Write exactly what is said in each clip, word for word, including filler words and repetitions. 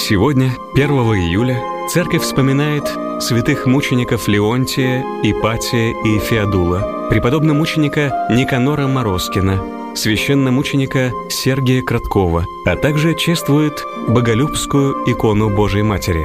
Сегодня, первого июля, Церковь вспоминает святых мучеников Леонтия, Ипатия и Феодула, преподобно-мученика Никанора Мороскина, священномученика Сергия Краткова, а также чествует Боголюбскую икону Божией Матери.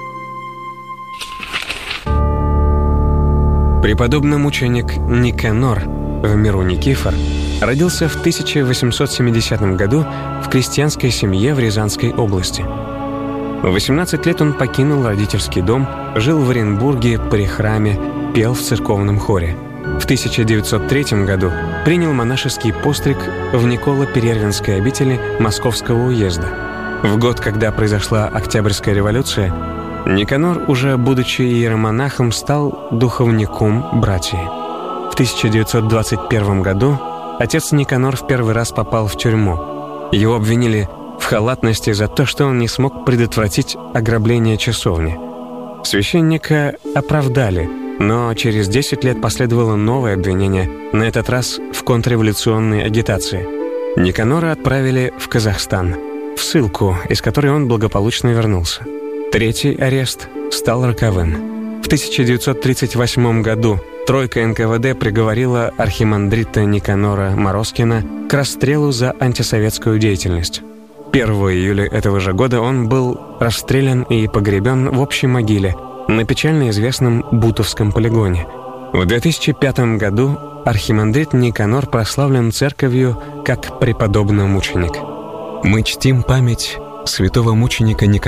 Преподобно-мученик Никанор, в миру Никифор, родился в тысяча восемьсот семидесятом году в крестьянской семье в Рязанской области. В восемнадцать лет он покинул родительский дом, жил в Оренбурге при храме, пел в церковном хоре. В тысяча девятьсот третьем году принял монашеский постриг в Николо-Перервинской обители Московского уезда. В год, когда произошла Октябрьская революция, Никанор, уже будучи иеромонахом, стал духовником братьи. В тысяча девятьсот двадцать первом году отец Никанор в первый раз попал в тюрьму. Его обвинили в халатности за то, что он не смог предотвратить ограбление часовни. Священника оправдали, но через десять лет последовало новое обвинение, на этот раз в контрреволюционной агитации. Никанора отправили в Казахстан, в ссылку, из которой он благополучно вернулся. Третий арест стал роковым. В тысяча девятьсот тридцать восьмом году тройка эн ка вэ дэ приговорила архимандрита Никанора Мороскина к расстрелу за антисоветскую деятельность. первого июля этого же года он был расстрелян и погребен в общей могиле на печально известном Бутовском полигоне. В две тысячи пятом году архимандрит Никанор прославлен церковью как преподобный мученик. Мы чтим память святого мученика Никанора.